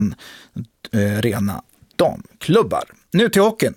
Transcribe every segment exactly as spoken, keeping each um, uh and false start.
eh, rena damklubbar. Nu till hockeyn.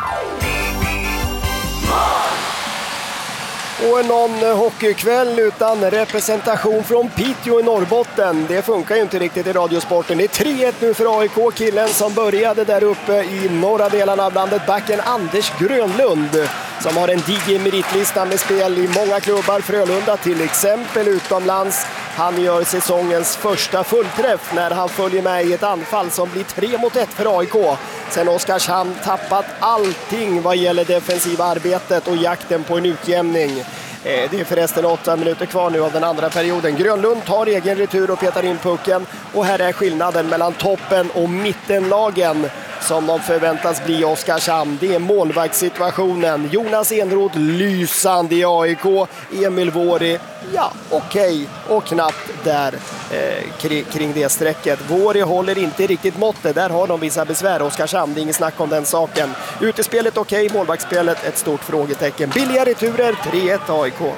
Och någon hockeykväll utan representation från Piteå i Norrbotten. Det funkar ju inte riktigt i radiosporten. Det är tre ett nu för A I K. Killen som började där uppe i norra delarna av landet, backen Anders Grönlund, som har en diger meritlista med spel i många klubbar. Frölunda till exempel utomlands. Han gör säsongens första fullträff när han följer med i ett anfall som blir tre mot ett för A I K. Sen Oskarshamn tappat allting vad gäller defensiva arbetet och jakten på en utjämning. Det är förresten åtta minuter kvar nu av den andra perioden. Grönlund tar egen retur och petar in pucken. Och här är skillnaden mellan toppen och mittenlagen som de förväntas bli Oskarshamn. Det är målvaktssituationen. Jonas Enroth lysande i A I K. Emil Våri, ja okej okay. Och knappt där eh, kring, kring det strecket. Våri håller inte riktigt måttet. Där har de vissa besvär. Oskarshamn, det är ingen snack om den saken. Utespelet okej, okay. Målvaktsspelet ett stort frågetecken. Billiga returer, tre ett A I K.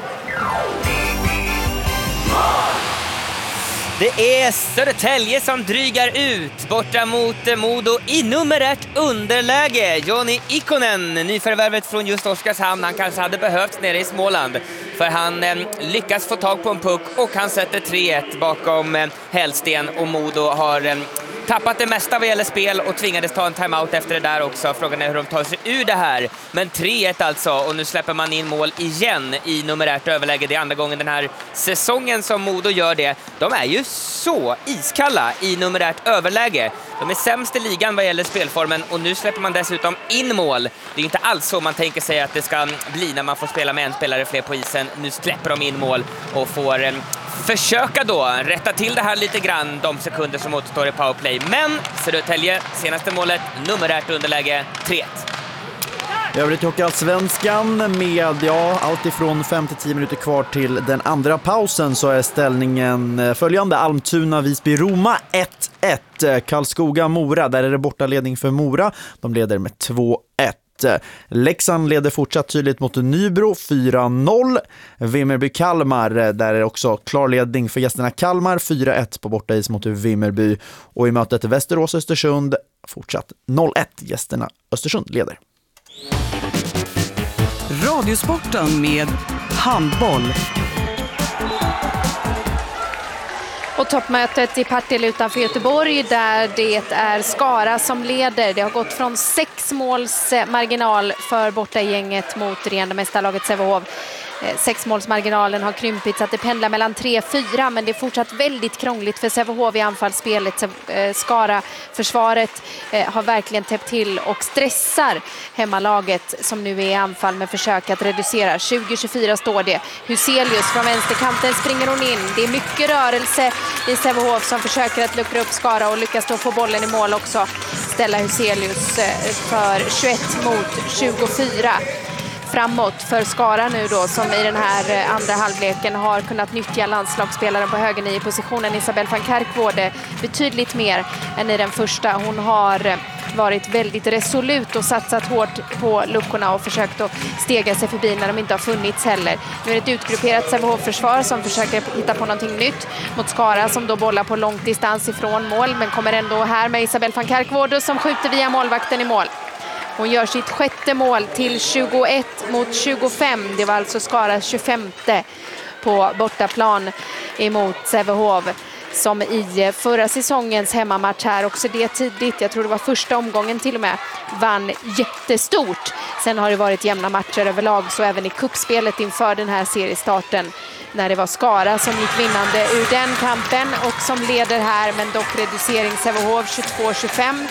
Det är Södertälje som drygar ut borta mot Modo i nummer ett underläge. Johnny Ikonen, nyförvärvet från just Oskarshamn, han kanske hade behövts nere i Småland. För han eh, lyckas få tag på en puck och han sätter tre ett bakom eh, Hellsten. Och Modo har eh, tappat det mesta vad gäller spel och tvingades ta en timeout efter det där också. Frågan är hur de tar sig ur det här. Men tre ett alltså, och nu släpper man in mål igen i numerärt överläge. Det är andra gången den här säsongen som Modo gör det. De är ju så iskalla i numerärt överläge. De är sämst i ligan vad gäller spelformen och nu släpper man dessutom in mål. Det är inte alls så man tänker sig att det ska bli när man får spela med en spelare fler på isen. Nu släpper de in mål och får en försöka då rätta till det här lite grann de sekunder som återstår i powerplay. Men Södertälje, senaste målet, numerärt underläge, tre ett. Övrigt Hockeyallsvenskan med ja, allt ifrån fem till tio minuter kvar till den andra pausen så är ställningen följande. Almtuna, Visby, Roma ett ett. Karlskoga, Mora, där är det bortaledning för Mora. De leder med två ett. Leksand leder fortsatt tydligt mot Nybro fyra noll. Vimmerby, Kalmar, där är det också klar ledning för gästerna Kalmar fyra ett på bortais mot Vimmerby. Och i mötet Västerås, Östersund fortsatt noll ett. Gästerna Östersund leder. Radiosporten med handboll. Och toppmötet i Partille utanför Göteborg där det är Skara som leder. Det har gått från sex måls marginal för bortagänget mot regerande mästarlaget Sävehof. Sexmålsmarginalen har krympit så att det pendlar mellan tre fyra, men det är fortsatt väldigt krångligt för Sävehof i anfallsspelet. Skara försvaret har verkligen täppt till och stressar hemmalaget som nu är i anfall med försök att reducera. tjugo tjugofyra står det. Huselius från vänsterkanten springer hon in. Det är mycket rörelse i Sävehof som försöker att luckra upp Skara och lyckas då få bollen i mål också. Ställa Huselius för tjugoett mot tjugofyra. Framåt för Skara nu då, som i den här andra halvleken har kunnat nyttja landslagsspelaren på höger nio positionen Isabelle van Kerkwårde betydligt mer än i den första. Hon har varit väldigt resolut och satsat hårt på luckorna och försökt att stega sig förbi när de inte har funnits heller. Nu är det ett utgrupperat Sävehof-försvar som försöker hitta på någonting nytt mot Skara som då bollar på långt distans ifrån mål, men kommer ändå här med Isabelle van Kerkwårde som skjuter via målvakten i mål. Hon gör sitt sjätte mål till tjugoett mot tjugofem. Det var alltså Skaras tjugofemte på bortaplan emot Sävehof som i förra säsongens hemmamatch här, också det tidigt, jag tror det var första omgången till och med, vann jättestort. Sen har det varit jämna matcher överlag, så även i kuppspelet inför den här seriestarten när det var Skara som gick vinnande ur den kampen och som leder här, men dock reducering Sävehof tjugotvå tjugofem.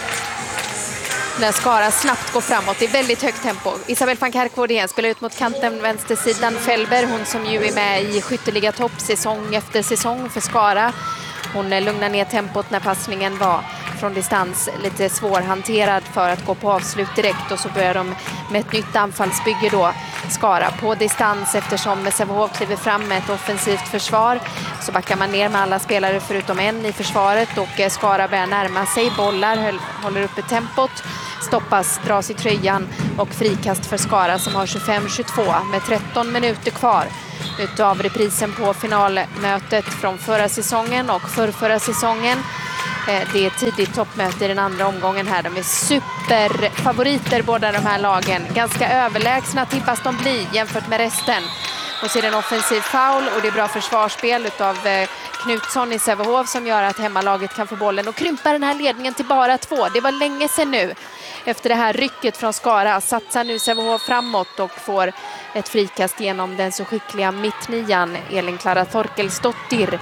När Skara snabbt går framåt. Det är väldigt högt tempo. Isabelle van Kerkwårde igen spelar ut mot kanten vänstersidan. Fällberg, hon som ju är med i skytteliga topp säsong efter säsong för Skara. Hon lugnar ner tempot när passningen var från distans lite svårhanterad för att gå på avslut direkt, och så börjar de med ett nytt anfallsbygge då, Skara på distans, eftersom Sävehof kliver fram med ett offensivt försvar så backar man ner med alla spelare förutom en i försvaret, och Skara börjar närma sig, bollar, håller uppe tempot, stoppas, dras i tröjan och frikast för Skara som har tjugofem tjugotvå med tretton minuter kvar utav reprisen på finalmötet från förra säsongen och för förra säsongen. Det är tidigt toppmöte i den andra omgången här. De är superfavoriter båda de här lagen. Ganska överlägsna tippas de bli jämfört med resten. Och så är det en offensiv foul och det är bra försvarsspel utav Knutsson i Sävehof som gör att hemmalaget kan få bollen och krympa den här ledningen till bara två. Det var länge sedan nu. Efter det här rycket från Skara satsar nu Sävehof framåt och får ett frikast genom den så skickliga mittnian Elin Klara Torkelsdottir,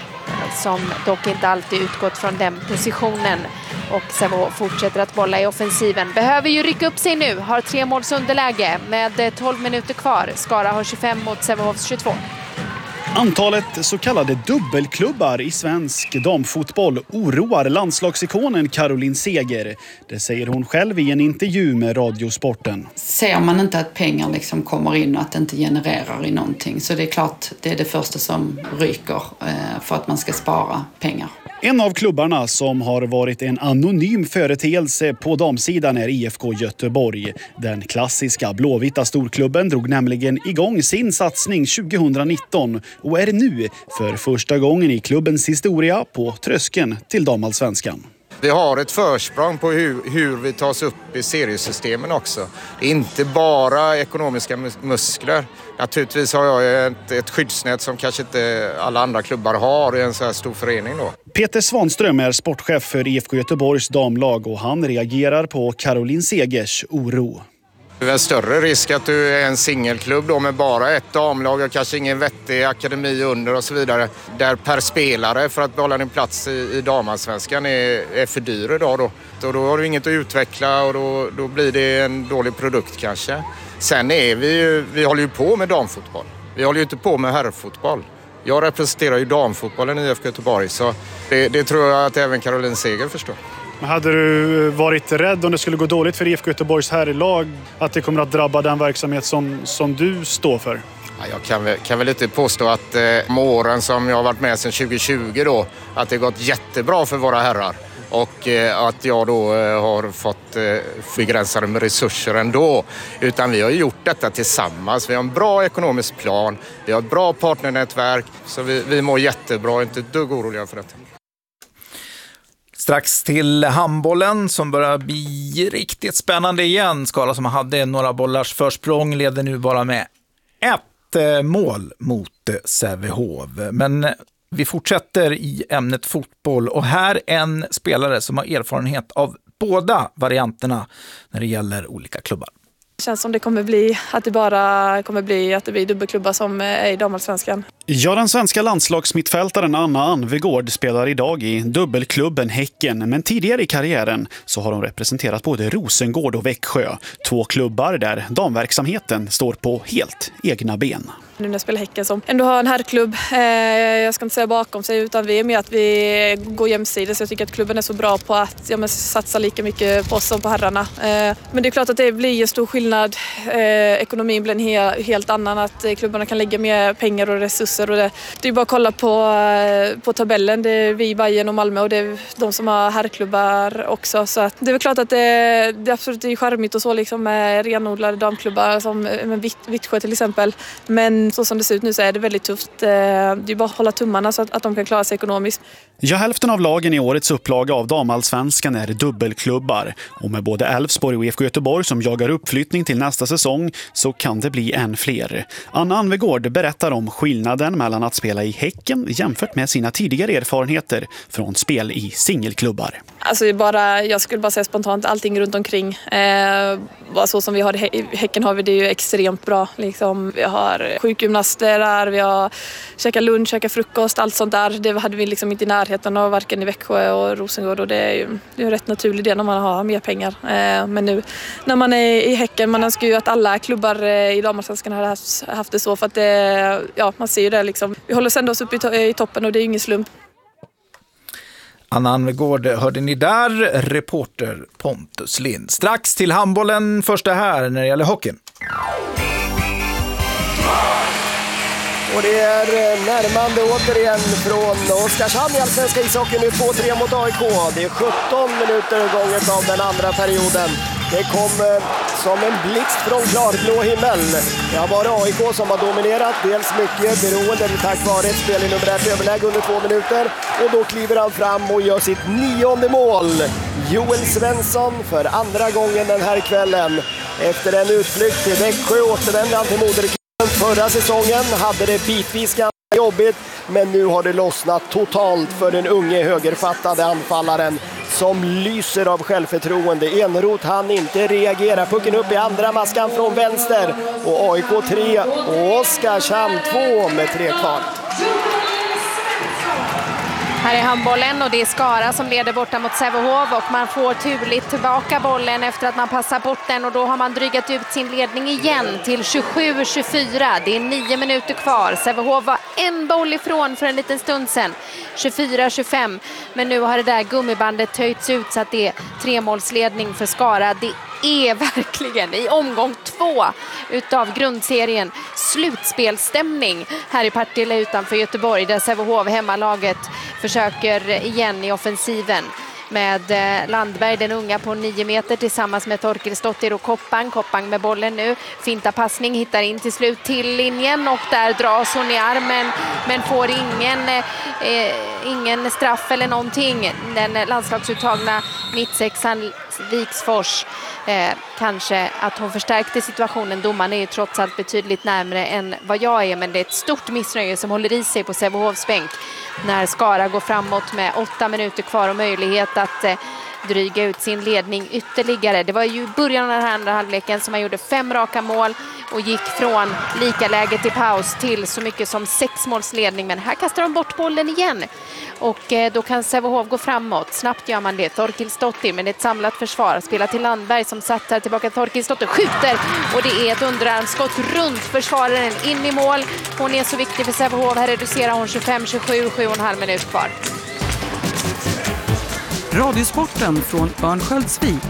som dock inte alltid utgått från den positionen. Och Sävehof fortsätter att bolla i offensiven. Behöver ju rycka upp sig nu. Har tre måls underläge med tolv minuter kvar. Skara har tjugofem mot Sävehofs tjugotvå. Antalet så kallade dubbelklubbar i svensk damfotboll oroar landslagsikonen Caroline Seger. Det säger hon själv i en intervju med Radiosporten. Ser man inte att pengar liksom kommer in och att det inte genererar i någonting, så det är klart det är det första som ryker för att man ska spara pengar. En av klubbarna som har varit en anonym företeelse på damsidan är I F K Göteborg. Den klassiska blåvita storklubben drog nämligen igång sin satsning tjugonitton och är nu för första gången i klubbens historia på tröskeln till damallsvenskan. Vi har ett försprång på hur, hur vi tas upp i seriesystemen också. Det är inte bara ekonomiska muskler. Naturligtvis har jag ett, ett skyddsnät som kanske inte alla andra klubbar har i en så här stor förening då. Peter Svanström är sportchef för I F K Göteborgs damlag och han reagerar på Caroline Segers oro. Det är en större risk att du är en singelklubb då med bara ett damlag och kanske ingen vettig akademi under och så vidare. Där per spelare för att behålla din plats i, i damallsvenskan är, är för dyr idag då. Och då har du inget att utveckla och då, då blir det en dålig produkt kanske. Sen är vi ju, vi håller ju på med damfotboll. Vi håller ju inte på med herrfotboll. Jag representerar ju damfotbollen i I F K Göteborg, så det, det tror jag att även Caroline Seger förstår. Men hade du varit rädd om det skulle gå dåligt för I F K Göteborgs herrlag att det kommer att drabba den verksamhet som, som du står för? Ja, jag kan väl, kan väl inte påstå att eh, med åren som jag har varit med sedan tjugo tjugo då, att det gått jättebra för våra herrar. Och eh, att jag då eh, har fått eh, begränsade med resurser ändå. Utan vi har gjort detta tillsammans. Vi har en bra ekonomisk plan, vi har ett bra partnernätverk. Så vi, vi mår jättebra, inte ett dugg oroliga för detta. Strax till handbollen som börjar bli riktigt spännande igen. Skara som hade några bollars försprång leder nu bara med ett mål mot Sävehof. Men vi fortsätter i ämnet fotboll och här en spelare som har erfarenhet av båda varianterna när det gäller olika klubbar. Det känns som det kommer bli att det bara kommer bli att det blir dubbelklubbar som är i damallsvenskan. Ja, den svenska landslagsmittfältaren Anna Anvegård spelar idag i dubbelklubben Häcken, men tidigare i karriären så har hon representerat både Rosengård och Växjö, två klubbar där damverksamheten står på helt egna ben. Nu när jag spelar Häcken som ändå har en herrklubb, eh, jag ska inte säga bakom sig, utan vi är med att vi går jämsides. Så jag tycker att klubben är så bra på att ja, men, satsa lika mycket på oss som på herrarna. Eh, men det är klart att det blir en stor skillnad. Eh, ekonomin blir en he- helt annan, att eh, klubbarna kan lägga mer pengar och resurser. Och det, det är bara att kolla på, eh, på tabellen. Det är vi, Bayern och Malmö, och det är de som har herrklubbar också. Så att det är väl klart att det, det absolut är charmigt och så liksom, med renodlade damklubbar som med Vitt, Vittsjö till exempel. Men så som det ser ut nu så är det väldigt tufft. Det är bara att hålla tummarna så att, att de kan klara sig ekonomiskt. Ja, hälften av lagen i årets upplaga av damallsvenskan är dubbelklubbar. Och med både Elfsborg och I F K Göteborg som jagar uppflyttning till nästa säsong så kan det bli än fler. Anna Anvegård berättar om skillnaden mellan att spela i Häcken jämfört med sina tidigare erfarenheter från spel i singelklubbar. Alltså bara, jag skulle bara säga spontant, allting runt omkring. Eh, så som vi har i Häcken har vi det ju extremt bra. Liksom, vi har sjukgymnaster där, vi har käkat lunch, käkat frukost, allt sånt där. Det hade vi liksom inte i närheten av varken i Växjö och Rosengård, och det är ju det är en rätt naturlig del när man har mer pengar. Eh, men nu när man är i Häcken, man önskar ju att alla klubbar i damallsvenskan hade haft, haft det så, för att det, ja, man ser ju det liksom. Vi håller sen oss upp i, to- i toppen och det är ju ingen slump. Anna Anvegård hörde ni där, reporter Pontus Lind. Strax till handbollen, första här när det gäller hockeyn. Och det är närmande återigen från Oskarshamn i allsvenska ishockey. Nu två tre mot A I K. Det är sjutton minuter gånget av den andra perioden. Det kom som en blixt från klarblå himmel. Det har varit A I K som har dominerat, dels mycket beroende tack vare ett spel i numerärt överläge under två minuter. Och då kliver han fram och gör sitt nionde mål. Joel Svensson för andra gången den här kvällen. Efter en utflykt till Växjö återvände han till moderklubben. Förra säsongen hade det bitvis ganska jobbigt, men nu har det lossnat totalt för den unge högerfattade anfallaren som lyser av självförtroende. Enroth han inte reagera. Pucken upp i andra maskan från vänster. Och A I K tre och Oskarshamn två med tre kvar. Här är handbollen och det är Skara som leder borta mot Sävehof och man får turligt tillbaka bollen efter att man passar bort den och då har man drygat ut sin ledning igen till tjugosju tjugofyra. Det är nio minuter kvar. Sävehof var en boll ifrån för en liten stund sedan. tjugofyra tjugofem. Men nu har det där gummibandet höjts ut så att det är tremålsledning för Skara. Det är verkligen i omgång två utav grundserien slutspelstämning här i Partille utanför Göteborg där Sävehof hemmalaget försöker igen i offensiven med Landberg, den unga på nio meter tillsammans med Torkelsdottir och Koppang. Koppang med bollen nu. Finta passning, hittar in till slut till linjen och där dras hon i armen men får ingen, eh, ingen straff eller någonting. Den landslagsuttagna mittsexan Viksfors. Eh, kanske att hon förstärkte situationen. Domaren är ju trots allt betydligt närmare än vad jag är, men det är ett stort missnöje som håller i sig på Sävehofs bänk när Skara går framåt med åtta minuter kvar och möjlighet att eh, dryga ut sin ledning ytterligare. Det var ju början av den här andra halvleken som man gjorde fem raka mål och gick från lika läge till paus till så mycket som sex målsledning, men här kastar de bort bollen igen och eh, då kan Sävehof gå framåt. Snabbt gör man det. Torkelsdottir med ett samlat försvar spelar till Landberg som satt här tillbaka. Torkelsdottir skjuter och det är ett underarmskott runt försvararen in i mål. Hon är så viktig för Sävehof. Här reducerar hon tjugofem tjugosju, sju och en halv minut kvar. Radiosporten från Örnsköldsvik.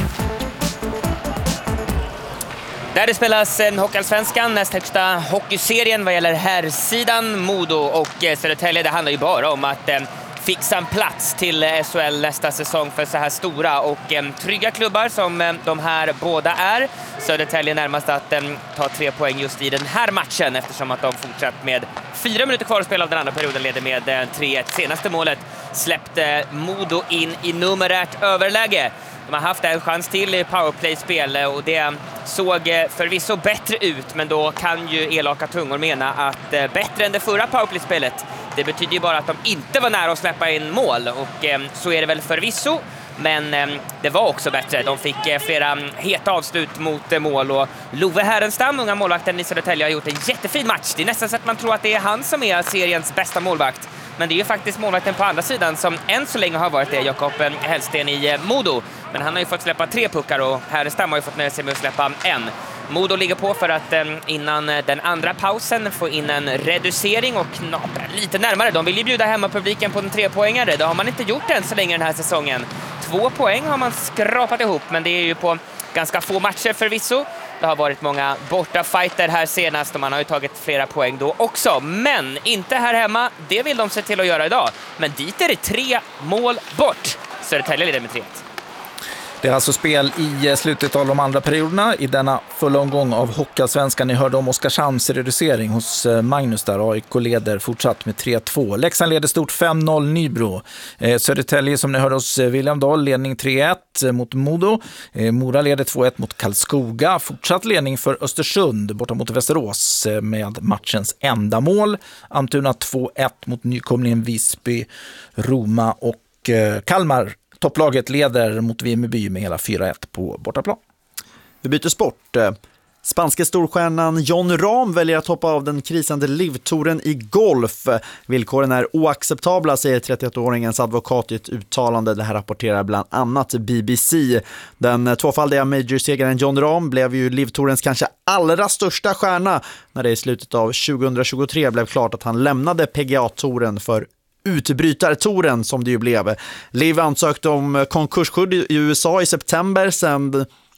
Där det spelas en Hockeyallsvenskan, näst högsta hockeyserien vad gäller herrsidan. Modo och Södertälje, det handlar ju bara om att eh, fixa en plats till S H L nästa säsong för så här stora och eh, trygga klubbar som eh, de här båda är. Södertälje närmast att eh, ta tre poäng just i den här matchen eftersom att de fortsatt med fyra minuter kvar att spela av den andra perioden leder med eh, tre ett. Senaste målet släppte Modo in i numerärt överläge. De har haft en chans till i powerplay-spel och det såg förvisso bättre ut, men då kan ju elaka tungor mena att bättre än det förra powerplay-spelet, det betyder ju bara att de inte var nära att släppa in mål och så är det väl förvisso, men det var också bättre. De fick flera heta avslut mot mål och Love Härenstam, unga målvakten i Södertälje, har gjort en jättefin match. Det är nästan så att man tror att det är han som är seriens bästa målvakt. Men det är ju faktiskt målvakten på andra sidan som än så länge har varit det, Jakob Hellsten i Modo. Men han har ju fått släppa tre puckar och Härenstam har ju fått nöja sig med att släppa en. Modo ligger på för att innan den andra pausen få in en reducering och knapra lite närmare. De vill ju bjuda hemma publiken på en trepoängare. Det har man inte gjort än så länge den här säsongen. Två poäng har man skrapat ihop, men det är ju på ganska få matcher förvisso. Det har varit många bortafighter här senast och man har ju tagit flera poäng då också. Men inte här hemma, det vill de se till att göra idag. Men dit är det tre mål bort. Södertälje leder med tre ett. Det är alltså spel i slutet av de andra perioderna i denna fulla omgång av Hockeyallsvenskan. Ni hörde om Oskarshamns reducering hos Magnus där. A I K leder fortsatt med tre två. Leksand leder stort fem noll Nybro. Eh, Södertälje som ni hörde hos William Dahl, ledning tre ett mot Modo. Eh, Mora leder två ett mot Karlskoga. Fortsatt ledning för Östersund borta mot Västerås eh, med matchens enda mål. Almtuna två ett mot nykomlingen Visby, Roma och eh, Kalmar. Topplaget leder mot Vimmerby med hela fyra ett på bortaplan. Vi byter sport. Spanska storstjärnan Jon Rahm väljer att hoppa av den krisande livtouren i golf. Villkoren är oacceptabla, säger trettioett-åringens advokat i ett uttalande. Det här rapporterar bland annat B B C. Den tvåfaldiga majorsegaren Jon Rahm blev ju livtourens kanske allra största stjärna när det i slutet av tjugohundratjugotre blev klart att han lämnade P G A-touren för utbrytartouren som det ju blev. Liv ansökte om konkursskydd i U S A i september sen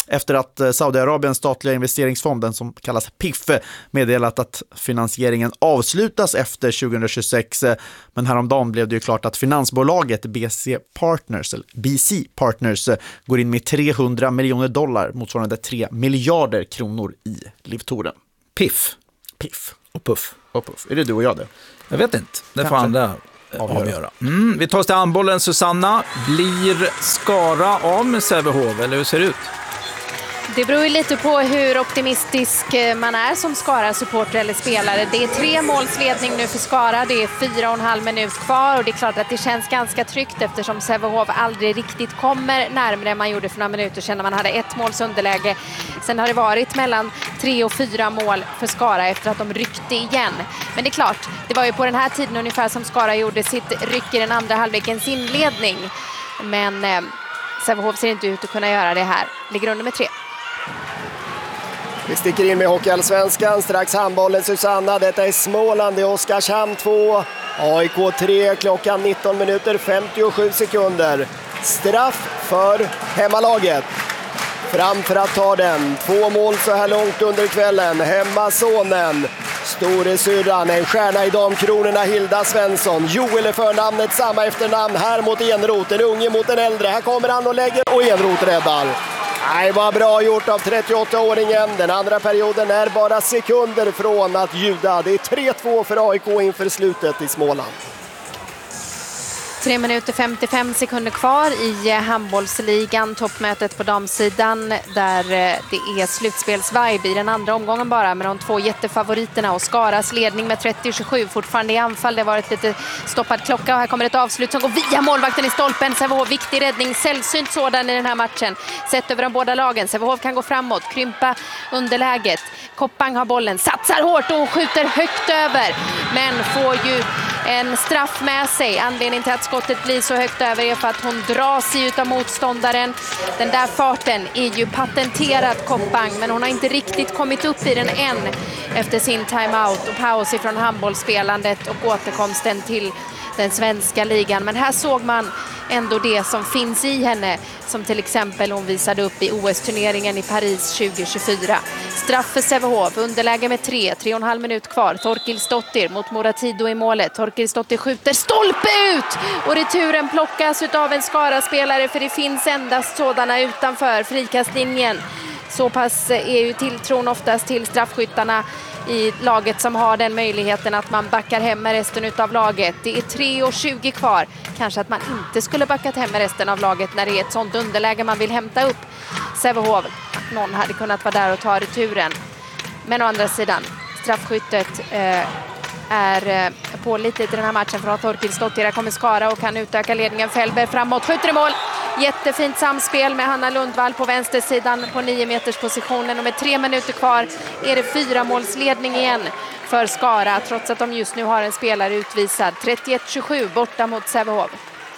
efter att Saudiarabiens statliga investeringsfonden som kallas P I F meddelat att finansieringen avslutas efter tjugohundratjugosex. Men häromdagen blev det ju klart att finansbolaget B C Partners, eller B C Partners går in med trehundra miljoner dollar motsvarande tre miljarder kronor i Livtoren. P I F. P I F. Och Puff. Och Puff. Är det du och jag det? Jag vet inte. Det får Kanske. andra avgöra. avgöra. Mm, vi tar oss till handbollen. Susanna, blir Skara av med Sävehof, eller hur ser det ut? Det beror ju lite på hur optimistisk man är som Skara-supporter eller spelare. Det är tre målsledning nu för Skara. Det är fyra och en halv minut kvar och det är klart att det känns ganska tryggt eftersom Sävehof aldrig riktigt kommer närmare än man gjorde för några minuter sedan när man hade ett måls underläge. Sen har det varit mellan tre och fyra mål för Skara efter att de ryckte igen. Men det är klart, det var ju på den här tiden ungefär som Skara gjorde sitt ryck i den andra halvlekens inledning. Men eh, Sävehof ser inte ut att kunna göra det här. Ligger under med tre. Vi sticker in med Hockeyallsvenskan, strax handbollen Susanna, detta är Småland i Oskarshamn två, A I K tre, klockan nitton minuter femtiosju sekunder. Straff för hemmalaget. Fram för att ta den, två mål så här långt under kvällen, hemmasonen. Storesyrran, en stjärna i damkronorna, Hilda Svensson. Joel är förnamnet, samma efternamn här mot Enroth, en unge mot en äldre. Här kommer han och lägger och Enroth räddar. Nej, vad bra gjort av trettioåttaåringen. Den andra perioden är bara sekunder från att ljuda. Det är tre två för A I K inför slutet i Småland. tre minuter femtiofem sekunder kvar i handbollsligan, toppmötet på damsidan där det är slutspelsvibe i den andra omgången bara med de två jättefavoriterna och Skaras ledning med trettio tjugosju fortfarande i anfall. Det har varit lite stoppad klocka och här kommer ett avslut som går via målvakten i stolpen. Sävehof, viktig räddning, sällsynt sådan i den här matchen. Sett över de båda lagen. Sävehof kan gå framåt, krympa underläget. Koppang har bollen, satsar hårt och skjuter högt över men får ju en straff med sig. Anledningen till att skottet blir så högt över är för att hon drar sig ut av motståndaren. Den där farten är ju patenterad Koppang, men hon har inte riktigt kommit upp i den än efter sin timeout och paus ifrån handbollsspelandet och återkomsten till den svenska ligan. Men här såg man ändå det som finns i henne, som till exempel hon visade upp i O S-turneringen i Paris tjugo tjugofyra. Straff för Sävehof, underläge med tre, tre och en halv minut kvar. Torkilsdottir mot Moratido i målet. Torkilsdottir skjuter stolpe ut och returen plockas av en Skara-spelare, för det finns endast sådana utanför frikastlinjen. Så pass är ju tilltron oftast till straffskyttarna i laget som har den möjligheten att man backar hem med resten av laget. Det är tre och tjugo kvar. Kanske att man inte skulle backat hem med resten av laget när det är ett sånt underläge man vill hämta upp Sävehof. Någon hade kunnat vara där och ta returen. Men å andra sidan, straffskyttet eh, är eh, pålitligt i den här matchen för att Torkilsdottir. Här kommer Skara och kan utöka ledningen. Fällberg framåt, skjuter i mål. Jättefint samspel med Hanna Lundvall på vänstersidan på nio meters positionen. Och med tre minuter kvar är det fyra målsledning igen för Skara, trots att de just nu har en spelare utvisad. trettioett tjugosju borta mot Sävehof.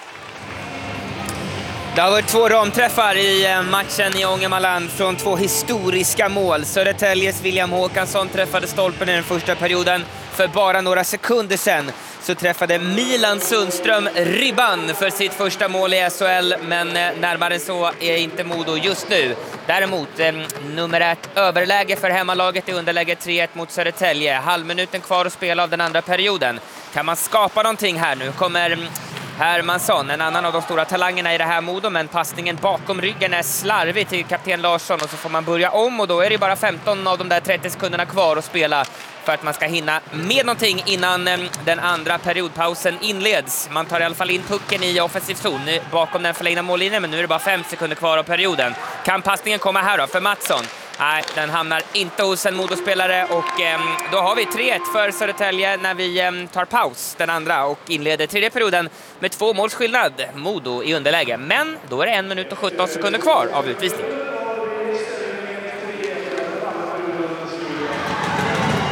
Det har varit två ramträffar i matchen i Ångermanland från två historiska mål. Södertäljes William Håkansson träffade stolpen i den första perioden. För bara några sekunder sedan så träffade Milan Sundström ribban för sitt första mål i S H L, men närmare så är inte Modo just nu. Däremot eh, numerärt överläge för hemmalaget i underläge tre ett mot Södertälje. Halvminuten kvar att spela av den andra perioden. Kan man skapa någonting här nu? Kommer Hermansson, en annan av de stora talangerna i det här Modo, men passningen bakom ryggen är slarvig till kapten Larsson och så får man börja om och då är det bara femton av de där trettio sekunderna kvar att spela för att man ska hinna med någonting innan den andra periodpausen inleds. Man tar i alla fall in pucken i offensiv zon bakom den förlängda mållinjen, men nu är det bara fem sekunder kvar av perioden. Kan passningen komma här då för Mattsson? Nej, den hamnar inte hos en Modo-spelare och eh, då har vi tre ett för Södertälje när vi eh, tar paus den andra och inleder tredje perioden med två måls skillnad. Modo i underläge, men då är det en minut och sjutton sekunder kvar av utvisning.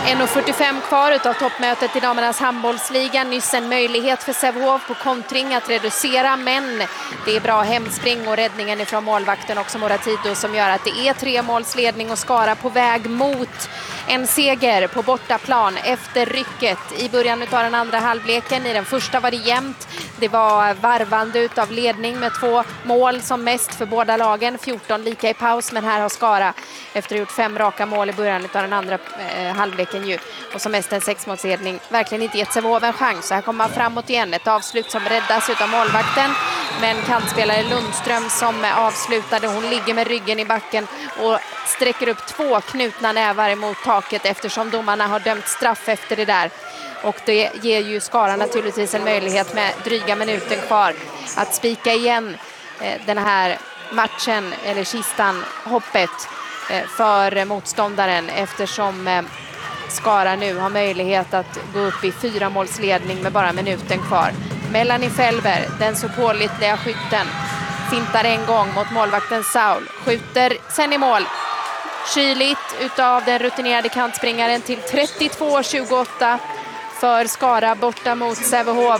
en fyrtiofem kvar utav toppmötet i damernas handbollsliga. Nyss en möjlighet för Sävehof på kontring att reducera, men det är bra hemspring och räddningen ifrån målvakten också Moratido som gör att det är tre målsledning och Skara på väg mot en seger på bortaplan efter rycket i början av den andra halvleken. I den första var det jämnt. Det var varvande utav ledning med två mål som mest för båda lagen. fjorton lika i paus, men här har Skara efter att ha gjort fem raka mål i början av den andra eh, halvleken ju, och som mest en sexmålsledning verkligen inte gett Sävehof en chans. Så här kommer man framåt igen. Ett avslut som räddas utav målvakten, men kantspelare Lundström som avslutade. Hon ligger med ryggen i backen och sträcker upp två knutna nävar emot taket eftersom domarna har dömt straff efter det där. Och det ger ju Skara naturligtvis en möjlighet med dryga minuten kvar att spika igen eh, den här matchen, eller kistan, hoppet eh, för motståndaren, eftersom eh, Skara nu har möjlighet att gå upp i fyra målsledning med bara minuten kvar. Melanie Felber, den så pålitliga skytten, fintar en gång mot målvakten Saul, skjuter sen i mål. Kyligt utav den rutinerade kantspringaren till trettiotvå tjugoåtta för Skara borta mot Sävehof,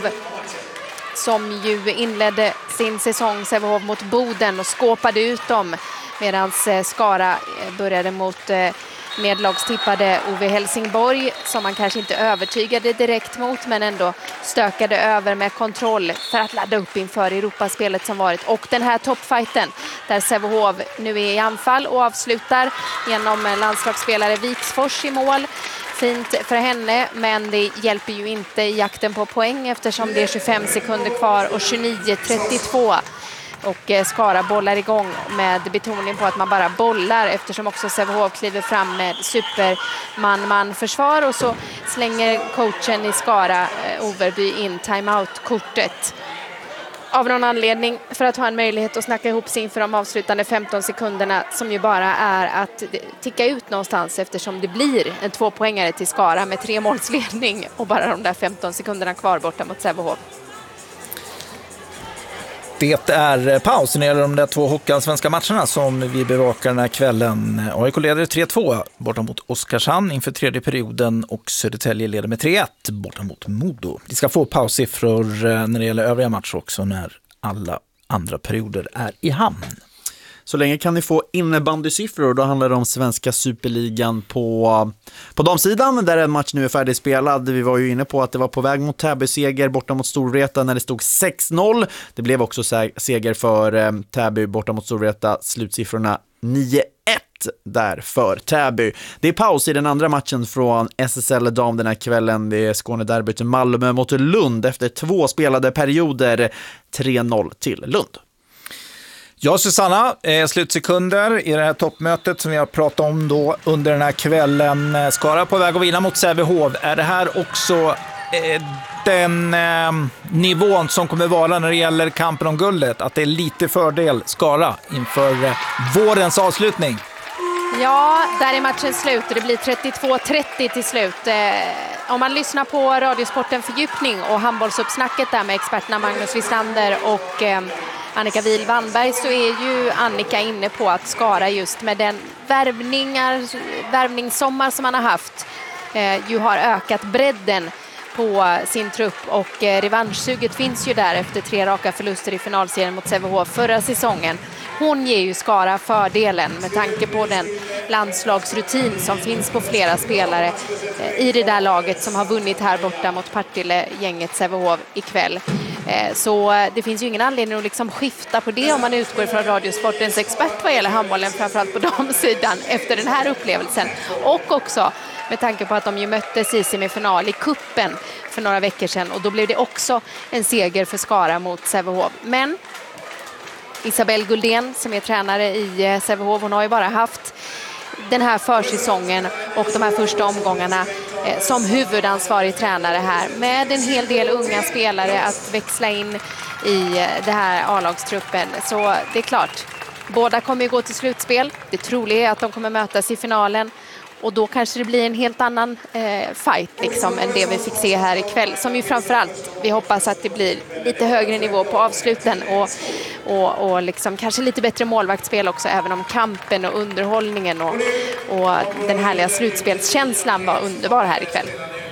som ju inledde sin säsong Sävehof mot Boden och skåpade ut dem, medan Skara började mot nedlagstippade O V Helsingborg, som man kanske inte övertygade direkt mot, men ändå stökade över med kontroll för att ladda upp inför Europaspelet som varit. Och den här toppfighten där Sävehof nu är i anfall och avslutar genom landslagsspelare Viksfors i mål. Fint för henne, men det hjälper ju inte i jakten på poäng eftersom det är tjugofem sekunder kvar och tjugonio trettiotvå. Och Skara bollar igång med betoning på att man bara bollar, eftersom också Sävehof kliver fram med superman-man-försvar, och så slänger coachen i Skara, Overby, in timeout-kortet. Av någon anledning, för att ha en möjlighet att snacka ihop sig inför de avslutande femton sekunderna, som ju bara är att ticka ut någonstans, eftersom det blir en tvåpoängare till Skara med tre målsledning och bara de där femton sekunderna kvar borta mot Sävehof. Det är paus när det gäller de där två hockeyallsvenska matcherna som vi bevakar den här kvällen. A I K leder tre två borta mot Oskarshamn inför tredje perioden, och Södertälje leder med tre ett borta mot Modo. Vi ska få paussiffror när det gäller övriga matcher också när alla andra perioder är i hamn. Så länge kan ni få innebandysiffror. Då handlar det om svenska superligan på, på damsidan, där en match nu är färdigspelad. Vi var ju inne på att det var på väg mot Täby-seger borta mot Storvreta när det stod sex noll. Det blev också seger för eh, Täby borta mot Storvreta. Slutsiffrorna nio ett där för Täby. Det är paus i den andra matchen från S S L dam den här kvällen. Det är Skånederbyt Malmö mot Lund efter två spelade perioder. tre noll till Lund. Ja, Susanna, eh, slutsekunder i det här toppmötet som vi har pratat om då under den här kvällen. Skara på väg att vinna mot Sävehof. Är det här också eh, den eh, nivån som kommer vara när det gäller kampen om guldet? Att det är lite fördel Skara inför eh, vårens avslutning? Ja, där är matchen slut och det blir trettiotvå trettio till slut. Eh, om man lyssnar på Radiosporten Fördjupning och handbollsuppsnacket där med experterna Magnus Wislander och eh, Annika Wihl-Wannberg, så är ju Annika inne på att Skara just med den värvningar, värvningssommar som man har haft eh, ju har ökat bredden på sin trupp, och eh, revanschsuget finns ju där efter tre raka förluster i finalserien mot Sävehof förra säsongen. Hon ger ju Skara fördelen med tanke på den landslagsrutin som finns på flera spelare eh, i det där laget som har vunnit här borta mot Partille-gänget Sävehof ikväll. Eh, så det finns ju ingen anledning att liksom skifta på det om man utgår från Radiosportens expert vad gäller handbollen, framförallt på damsidan, efter den här upplevelsen. Och också med tanke på att de ju möttes i semifinal i kuppen för några veckor sedan, och då blev det också en seger för Skara mot Sävehof. Men Isabelle Guldén som är tränare i Sävehof, hon har ju bara haft den här försäsongen och de här första omgångarna eh, som huvudansvarig tränare här, med en hel del unga spelare att växla in i det här A-lagstruppen. Så det är klart, båda kommer ju gå till slutspel. Det troliga är att de kommer mötas i finalen, och då kanske det blir en helt annan eh, fight liksom, än det vi fick se här ikväll. Som ju framförallt, vi hoppas att det blir lite högre nivå på avsluten och och, och liksom kanske lite bättre målvaktsspel också, även om kampen och underhållningen och, och den härliga slutspelskänslan var underbar här ikväll.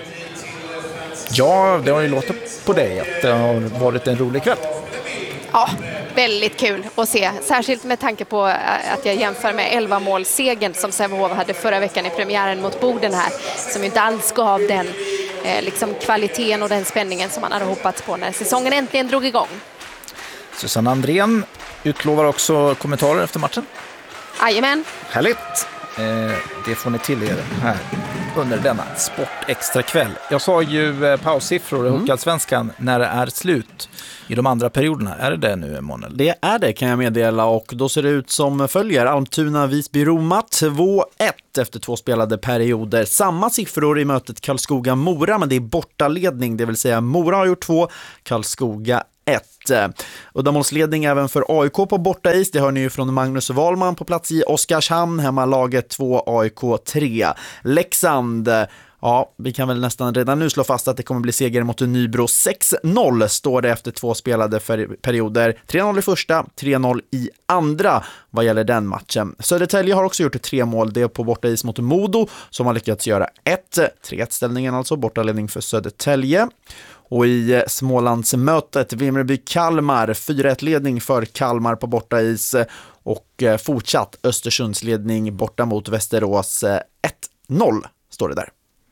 Ja, det har ju låtit på dig att det har varit en rolig kväll. Ja, väldigt kul att se. Särskilt med tanke på att jag jämför med elva målsegern som Sävehof hade förra veckan i premiären mot Boden här. Som inte alls gav den eh, liksom kvaliteten och den spänningen som man hade hoppats på när säsongen äntligen drog igång. Susanne Andrén utlovar också kommentarer efter matchen. Jajamän. Härligt. Eh, det får ni till er här under denna sportextra kväll. Jag sa ju eh, paussiffror i mm. Hockeyallsvenskan när det är slut i de andra perioderna. Är det det nu, Emanuel? Det är det, kan jag meddela, och då ser det ut som följer. Almtuna, Visby, Roma två ett efter två spelade perioder. Samma siffror i mötet Karlskoga-Mora, men det är bortaledning, det vill säga Mora har gjort två, Karlskoga ett. Uddamålsledning även för A I K på bortais. Det hör ni ju från Magnus Wahlman på plats i Oskarshamn. Hemmalaget två, A I K tre. Leksand, ja, vi kan väl nästan redan nu slå fast att det kommer bli seger mot Nybro. Sex noll står det efter två spelade perioder. tre noll i första, tre noll i andra vad gäller den matchen. Södertälje har också gjort tre mål. Det är på bortais mot Modo som har lyckats göra ett. tre ett ställningen alltså, bortaledning för Södertälje. Och i Smålandsmötet Vimmerby-Kalmar, fyra ett ledning för Kalmar på bortais, och fortsatt Östersundsledning borta mot Västerås ett noll står det där.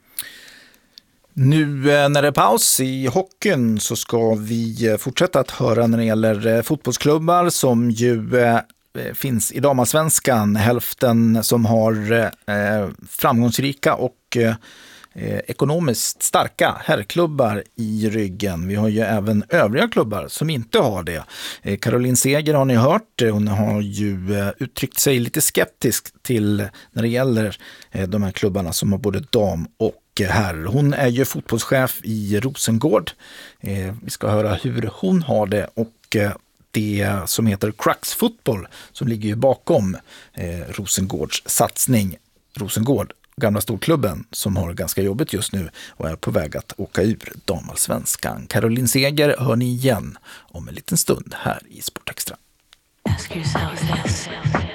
Nu när det är paus i hockeyn så ska vi fortsätta att höra när det gäller fotbollsklubbar som ju finns i damallsvenskan. Hälften som har framgångsrika och Eh, ekonomiskt starka herrklubbar i ryggen. Vi har ju även övriga klubbar som inte har det. Eh, Caroline Seger har ni hört. Hon har ju eh, uttryckt sig lite skeptiskt till när det gäller eh, de här klubbarna som har både dam och herr. Hon är ju fotbollschef i Rosengård. Eh, vi ska höra hur hon har det och eh, det som heter Crux Fotboll som ligger ju bakom eh, Rosengårds satsning. Rosengård, gamla storklubben som har ganska jobbigt just nu och är på väg att åka ur damallsvenskan. Caroline Seger hör ni igen om en liten stund här i Sportextra. Ask yourself this.